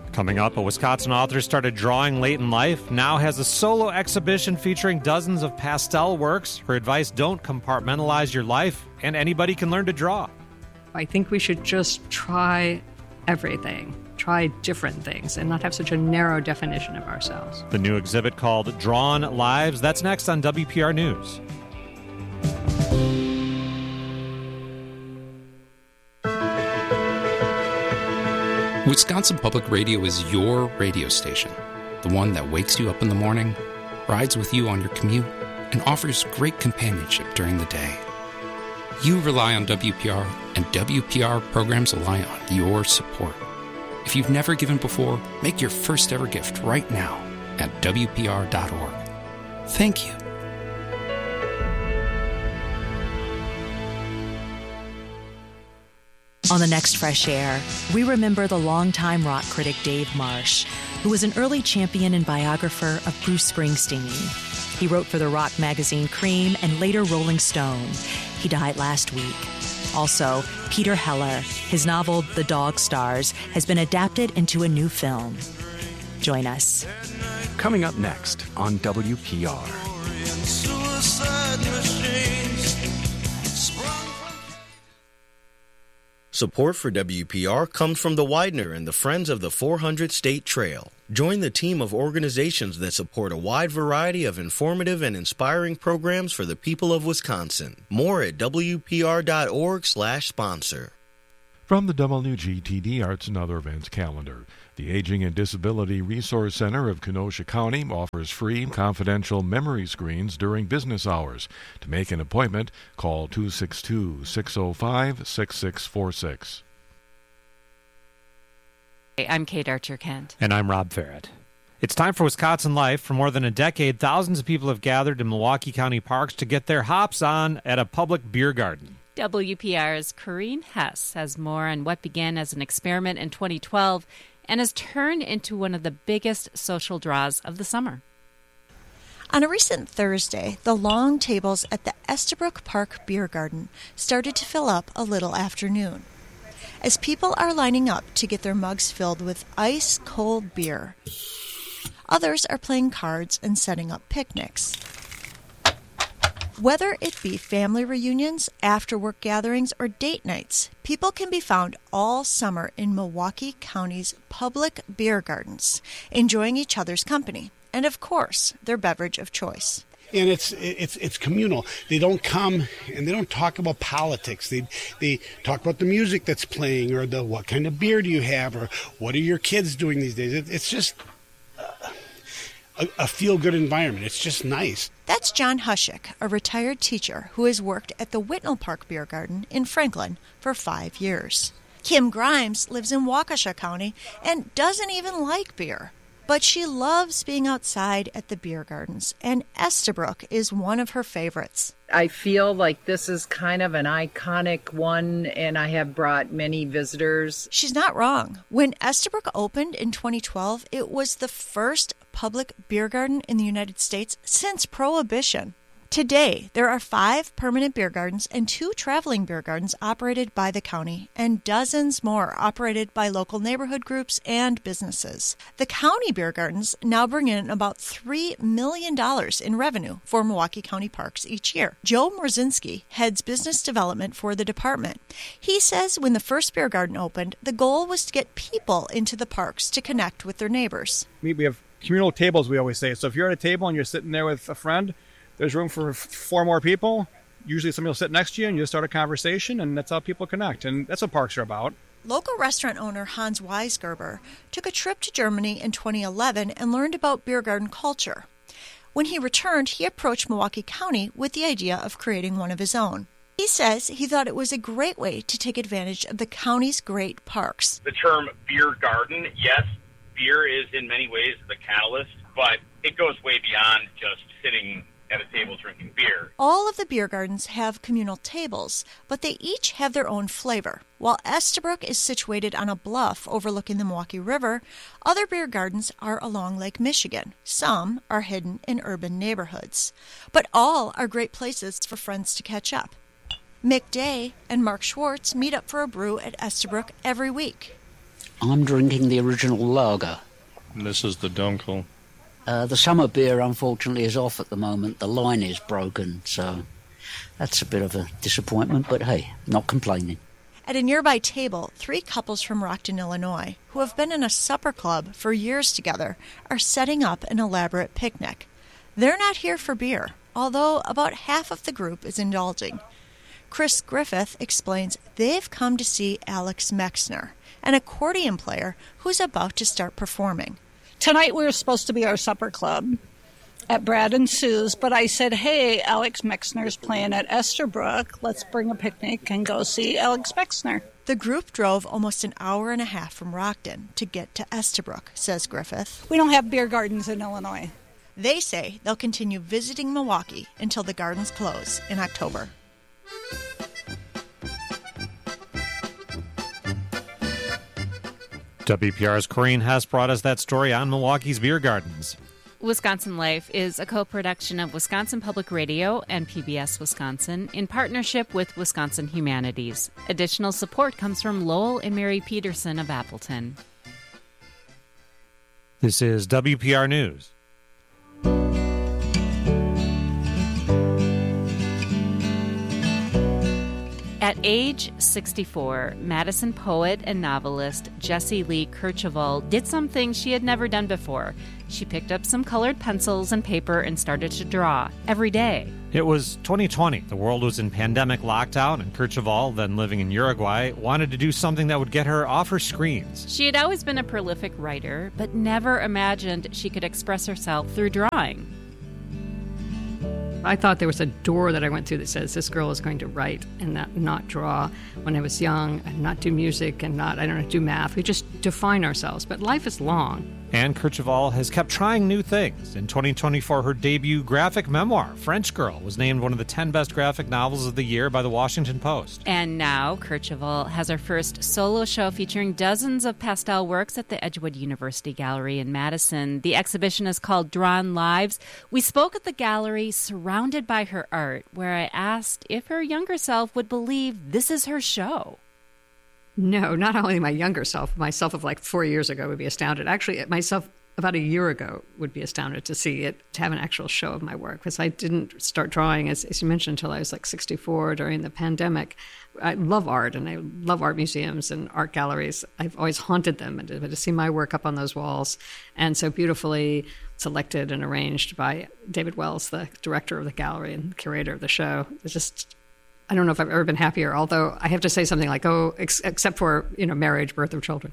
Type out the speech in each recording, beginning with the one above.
Coming up, a Wisconsin author started drawing late in life, now has a solo exhibition featuring dozens of pastel works. Her advice: don't compartmentalize your life, and anybody can learn to draw. I think we should just try everything, try different things, and not have such a narrow definition of ourselves. The new exhibit called Drawn Lives, that's next on WPR News. Wisconsin Public Radio is your radio station, the one that wakes you up in the morning, rides with you on your commute, and offers great companionship during the day. You rely on WPR, and WPR programs rely on your support. If you've never given before, make your first ever gift right now at WPR.org. Thank you. On the next Fresh Air, we remember the longtime rock critic Dave Marsh, who was an early champion and biographer of Bruce Springsteen. He wrote for the rock magazine Cream and later Rolling Stone. He died last week. Also, Peter Heller, his novel The Dog Stars, has been adapted into a new film. Join us. Coming up next on WPR. Support for WPR comes from the Widener and the Friends of the 400 State Trail. Join the team of organizations that support a wide variety of informative and inspiring programs for the people of Wisconsin. More at WPR.org/sponsor. From the WGTD Arts and Other Events calendar, the Aging and Disability Resource Center of Kenosha County offers free, confidential memory screens during business hours. To make an appointment, call 262-605-6646. I'm Kate Archer-Kent. And I'm Rob Farrett. It's time for Wisconsin Life. For more than a decade, thousands of people have gathered in Milwaukee County parks to get their hops on at a public beer garden. WPR's Corrine Hess has more on what began as an experiment in 2012 and has turned into one of the biggest social draws of the summer. On a recent Thursday, the long tables at the Estabrook Park Beer Garden started to fill up a little after noon. As people are lining up to get their mugs filled with ice-cold beer, others are playing cards and setting up picnics. Whether it be family reunions, after-work gatherings, or date nights, people can be found all summer in Milwaukee County's public beer gardens, enjoying each other's company, and of course, their beverage of choice. And it's communal. They don't come and they don't talk about politics. They talk about the music that's playing, or the what kind of beer do you have, or what are your kids doing these days. It's just a feel-good environment. It's just nice. That's John Hushik, a retired teacher who has worked at the Whitnall Park Beer Garden in Franklin for 5 years. Kim Grimes lives in Waukesha County and doesn't even like beer. But she loves being outside at the beer gardens, and Estabrook is one of her favorites. I feel like this is kind of an iconic one, and I have brought many visitors. She's not wrong. When Estabrook opened in 2012, it was the first public beer garden in the United States since Prohibition. Today, there are 5 permanent beer gardens and 2 traveling beer gardens operated by the county, and dozens more operated by local neighborhood groups and businesses. The county beer gardens now bring in about $3 million in revenue for Milwaukee County parks each year. Joe Mrzinski heads business development for the department. He says when the first beer garden opened, the goal was to get people into the parks to connect with their neighbors. We have communal tables, we always say. So if you're at a table and you're sitting there with a friend, there's room for 4 more people. Usually somebody will sit next to you and you just start a conversation, and that's how people connect. And that's what parks are about. Local restaurant owner Hans Weisgerber took a trip to Germany in 2011 and learned about beer garden culture. When he returned, he approached Milwaukee County with the idea of creating one of his own. He says he thought it was a great way to take advantage of the county's great parks. The term beer garden, yes, beer is in many ways the catalyst, but it goes way beyond just sitting at a table drinking beer. All of the beer gardens have communal tables, but they each have their own flavor. While Estabrook is situated on a bluff overlooking the Milwaukee River, other beer gardens are along Lake Michigan. Some are hidden in urban neighborhoods. But all are great places for friends to catch up. Mick Day and Mark Schwartz meet up for a brew at Estabrook every week. I'm drinking the original lager. And this is the Dunkel. The summer beer, unfortunately, is off at the moment. The line is broken, so that's a bit of a disappointment, but hey, not complaining. At a nearby table, 3 couples from Rockton, Illinois, who have been in a supper club for years together, are setting up an elaborate picnic. They're not here for beer, although about half of the group is indulging. Chris Griffith explains they've come to see Alex Mexner, an accordion player who's about to start performing. Tonight we were supposed to be our supper club at Brad and Sue's, but I said, hey, Alex Mexner's playing at Estabrook. Let's bring a picnic and go see Alex Mexner. The group drove almost an hour and a half from Rockton to get to Estabrook, says Griffith. We don't have beer gardens in Illinois. They say they'll continue visiting Milwaukee until the gardens close in October. WPR's Corinne Hess brought us that story on Milwaukee's beer gardens. Wisconsin Life is a co-production of Wisconsin Public Radio and PBS Wisconsin in partnership with Wisconsin Humanities. Additional support comes from Lowell and Mary Peterson of Appleton. This is WPR News. At age 64, Madison poet and novelist Jessie Lee Kercheval did something she had never done before. She picked up some colored pencils and paper and started to draw every day. It was 2020. The world was in pandemic lockdown, and Kercheval, then living in Uruguay, wanted to do something that would get her off her screens. She had always been a prolific writer, but never imagined she could express herself through drawing. I thought there was a door that I went through that says this girl is going to write and not draw when I was young, and not do music and not, do math. We just define ourselves, but life is long. And Kercheval has kept trying new things. In 2024, her debut graphic memoir, French Girl, was named one of the 10 best graphic novels of the year by the Washington Post. And now Kercheval has her first solo show featuring dozens of pastel works at the Edgewood University Gallery in Madison. The exhibition is called Drawn Lives. We spoke at the gallery surrounded by her art, where I asked if her younger self would believe this is her show. No, not only my younger self, myself of like 4 years ago would be astounded. Actually, myself about a year ago would be astounded to see it, to have an actual show of my work, because I didn't start drawing, as you mentioned, until I was like 64 during the pandemic. I love art, and I love art museums and art galleries. I've always haunted them, and to see my work up on those walls, and so beautifully selected and arranged by David Wells, the director of the gallery and curator of the show. It's just, I don't know if I've ever been happier, although I have to say something like, except for, marriage, birth of children.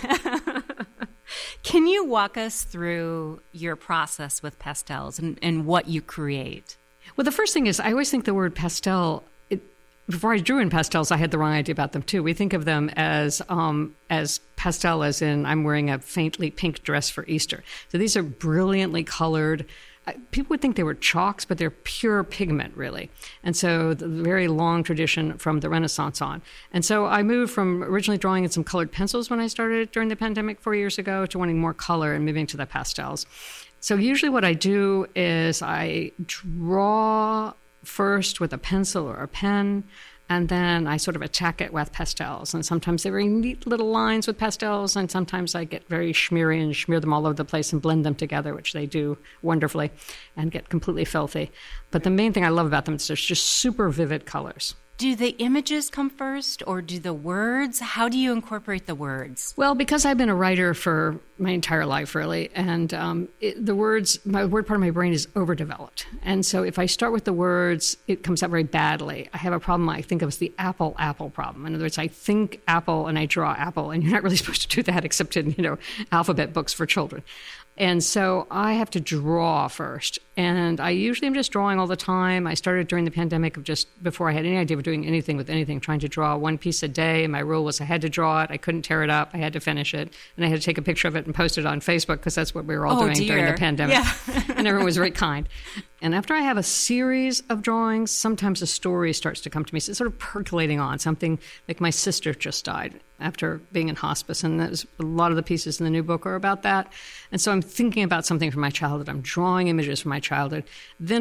Can you walk us through your process with pastels and what you create? Well, the first thing is, I always think the word pastel, before I drew in pastels, I had the wrong idea about them too. We think of them as pastel, as in I'm wearing a faintly pink dress for Easter. So these are brilliantly colored. People would think they were chalks, but they're pure pigment, really. And so the very long tradition from the Renaissance on. And so I moved from originally drawing in some colored pencils when I started during the pandemic 4 years ago to wanting more color and moving to the pastels. So usually what I do is I draw first with a pencil or a pen, and then I sort of attack it with pastels. And sometimes they're very neat little lines with pastels, and sometimes I get very smeary and smear them all over the place and blend them together, which they do wonderfully, and get completely filthy. But the main thing I love about them is there's just super vivid colors. Do the images come first, or do the words? How do you incorporate the words? Well, because I've been a writer for my entire life, really, and the words, my word part of my brain is overdeveloped. And so if I start with the words, it comes out very badly. I have a problem I think of as the apple problem. In other words, I think apple and I draw apple, and you're not really supposed to do that except in, alphabet books for children. And so I have to draw first. And I usually am just drawing all the time. I started during the pandemic of just before I had any idea of doing anything with anything, trying to draw one piece a day. My rule was I had to draw it. I couldn't tear it up. I had to finish it. And I had to take a picture of it and post it on Facebook, because that's what we were all doing during the pandemic. Yeah. And everyone was very kind. And after I have a series of drawings, sometimes a story starts to come to me. So it's sort of percolating on. Something like my sister just died after being in hospice, and a lot of the pieces in the new book are about that. And so I'm thinking about something from my childhood. I'm drawing images from my childhood. Then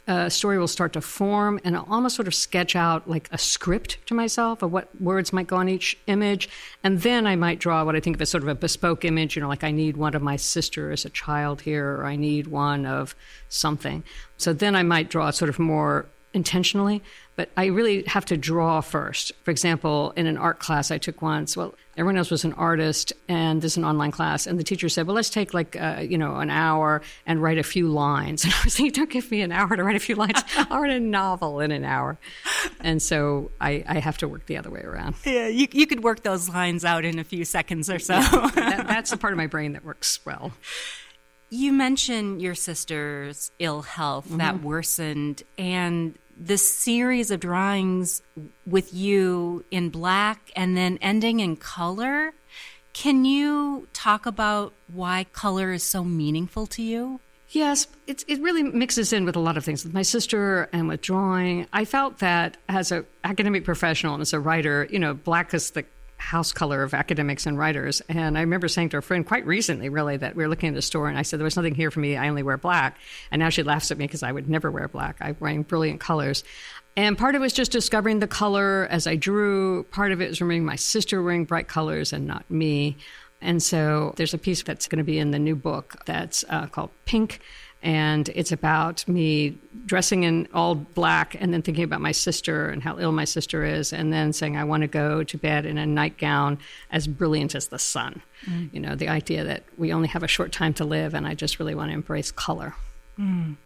a story will start to form, and I'll almost sort of sketch out like a script to myself of what words might go on each image. And then I might draw what I think of as sort of a bespoke image, like I need one of my sister as a child here, or I need one of something. So then I might draw sort of more intentionally, but I really have to draw first. For example, in an art class I took once, everyone else was an artist, and this is an online class, and the teacher said, let's take an hour and write a few lines. And I was thinking, don't give me an hour to write a few lines. I'll write a novel in an hour. And so I have to work the other way around. Yeah, you could work those lines out in a few seconds or so. Yeah, that's the part of my brain that works well. You mentioned your sister's ill health that worsened, and this series of drawings with you in black and then ending in color. Can you talk about why color is so meaningful to you? Yes, it really mixes in with a lot of things. With my sister and with drawing, I felt that as an academic professional and as a writer, black is the house color of academics and writers. And I remember saying to a friend quite recently, really, that we were looking at a store, and I said, there was nothing here for me. I only wear black. And now she laughs at me because I would never wear black. I'm wearing brilliant colors. And part of it was just discovering the color as I drew. Part of it was remembering my sister wearing bright colors and not me. And so there's a piece that's going to be in the new book that's called Pink. And it's about me dressing in all black and then thinking about my sister and how ill my sister is, and then saying I want to go to bed in a nightgown as brilliant as the sun. Mm. The idea that we only have a short time to live, and I just really want to embrace color. Mm.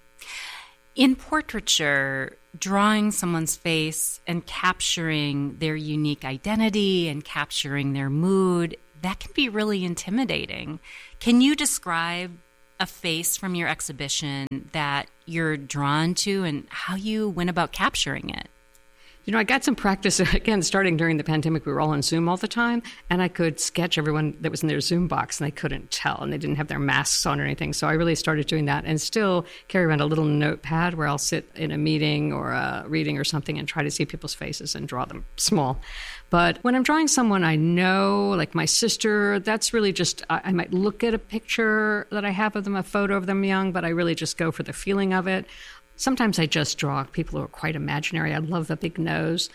In portraiture, drawing someone's face and capturing their unique identity and capturing their mood, that can be really intimidating. Can you describe a face from your exhibition that you're drawn to and how you went about capturing it? I got some practice, again, starting during the pandemic. We were all on Zoom all the time, and I could sketch everyone that was in their Zoom box, and they couldn't tell, and they didn't have their masks on or anything. So I really started doing that, and still carry around a little notepad where I'll sit in a meeting or a reading or something and try to see people's faces and draw them small. But when I'm drawing someone I know, like my sister, that's really just, I might look at a picture that I have of them, a photo of them young, but I really just go for the feeling of it. Sometimes I just draw people who are quite imaginary. I love the big nose.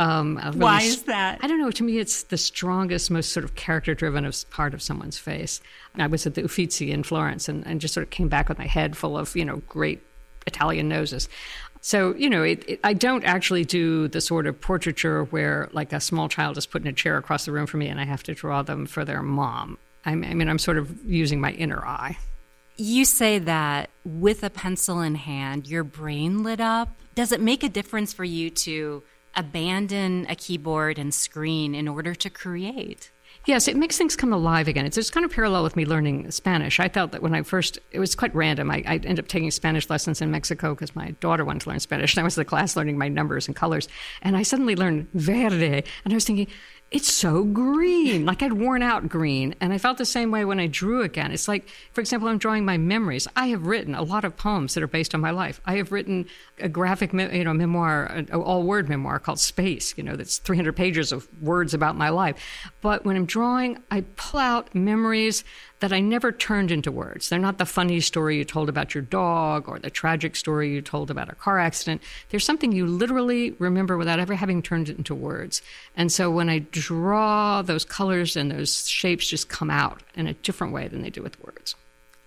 Why is that? I don't know. To me, it's the strongest, most sort of character-driven part of someone's face. I was at the Uffizi in Florence and just sort of came back with my head full of, great Italian noses. So, I don't actually do the sort of portraiture where, like, a small child is put in a chair across the room from me and I have to draw them for their mom. I'm sort of using my inner eye. You say that with a pencil in hand, your brain lit up. Does it make a difference for you to abandon a keyboard and screen in order to create? Yes, it makes things come alive again. It's kind of parallel with me learning Spanish. I felt that when it was quite random. I ended up taking Spanish lessons in Mexico because my daughter wanted to learn Spanish. And I was in the class learning my numbers and colors. And I suddenly learned verde. And I was thinking, it's so green, like I'd worn out green. And I felt the same way when I drew again. It's like, for example, I'm drawing my memories. I have written a lot of poems that are based on my life. I have written a graphic memoir, an all-word memoir called Space, that's 300 pages of words about my life. But when I'm drawing, I pull out memories that I never turned into words. They're not the funny story you told about your dog or the tragic story you told about a car accident. There's something you literally remember without ever having turned it into words. And so when I draw, those colors and those shapes just come out in a different way than they do with words.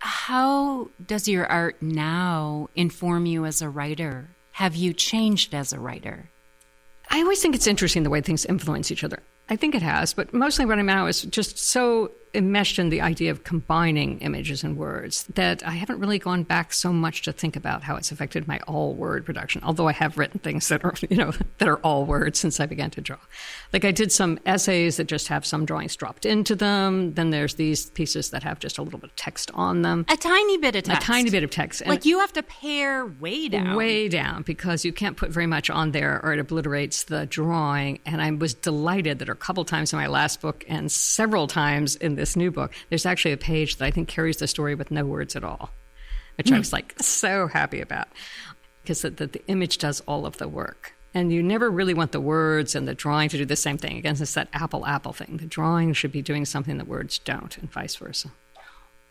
How does your art now inform you as a writer? Have you changed as a writer? I always think it's interesting the way things influence each other. I think it has, but mostly what I'm now is just so enmeshed in the idea of combining images and words that I haven't really gone back so much to think about how it's affected my all-word production, although I have written things that are, that are all words since I began to draw. Like I did some essays that just have some drawings dropped into them. Then there's these pieces that have just a little bit of text on them. A tiny bit of text. A tiny bit of text. Like you have to pare way down. Way down, because you can't put very much on there or it obliterates the drawing. And I was delighted that a couple times in my last book and several times in this new book, there's actually a page that I think carries the story with no words at all, which I was like so happy about, because the image does all of the work. And you never really want the words and the drawing to do the same thing. Again, it's that apple thing. The drawing should be doing something that words don't, and vice versa.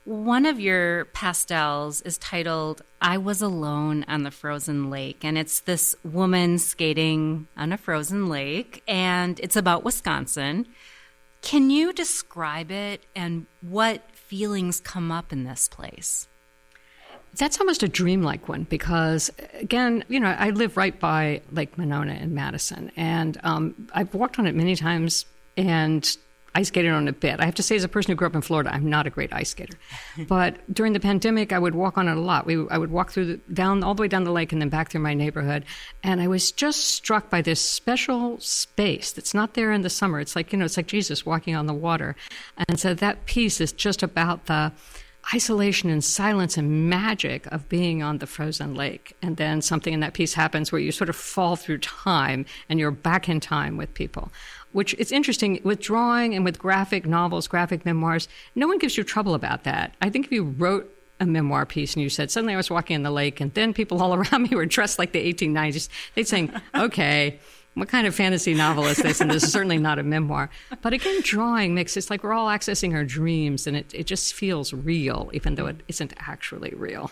One of your pastels is titled I Was Alone on the Frozen Lake, and it's this woman skating on a frozen lake, and it's about Wisconsin. Can you describe it and what feelings come up in this place? That's almost a dreamlike one because, again, I live right by Lake Monona in Madison, and I've walked on it many times and ice skated on it a bit. I have to say, as a person who grew up in Florida, I'm not a great ice skater. But during the pandemic, I would walk on it a lot. I would walk through all the way down the lake and then back through my neighborhood. And I was just struck by this special space that's not there in the summer. It's like, it's like Jesus walking on the water. And so that piece is just about the isolation and silence and magic of being on the frozen lake. And then something in that piece happens where you sort of fall through time and you're back in time with people, which is interesting. With drawing and with graphic novels, graphic memoirs, no one gives you trouble about that. I think if you wrote a memoir piece and you said, suddenly I was walking in the lake and then people all around me were dressed like the 1890s, they'd say, okay, what kind of fantasy novel is this? And this is certainly not a memoir. But again, drawing makes it like we're all accessing our dreams, and it just feels real, even though it isn't actually real.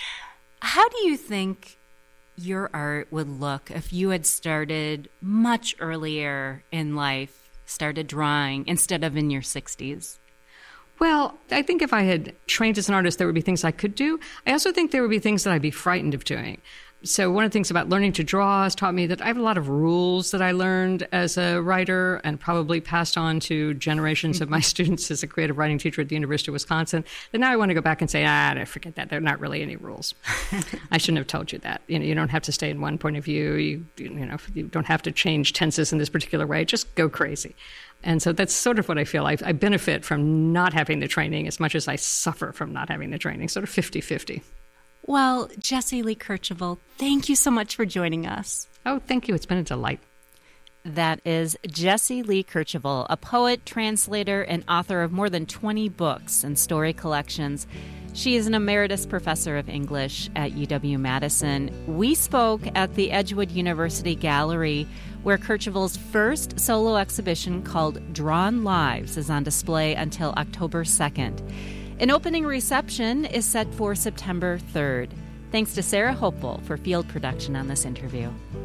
How do you think your art would look if you had started much earlier in life, started drawing, instead of in your 60s? Well, I think if I had trained as an artist, there would be things I could do. I also think there would be things that I'd be frightened of doing. So one of the things about learning to draw has taught me that I have a lot of rules that I learned as a writer and probably passed on to generations of my students as a creative writing teacher at the University of Wisconsin. But now I want to go back and say, forget that. There are not really any rules. I shouldn't have told you that. You don't have to stay in one point of view. You don't have to change tenses in this particular way. Just go crazy. And so that's sort of what I feel. I benefit from not having the training as much as I suffer from not having the training, sort of 50-50. Well, Jessie Lee Kercheval, thank you so much for joining us. Oh, thank you. It's been a delight. That is Jessie Lee Kercheval, a poet, translator, and author of more than 20 books and story collections. She is an emeritus professor of English at UW-Madison. We spoke at the Edgewood University Gallery, where Kercheval's first solo exhibition called Drawn Lives is on display until October 2nd. An opening reception is set for September 3rd. Thanks to Sarah Hopewell for field production on this interview.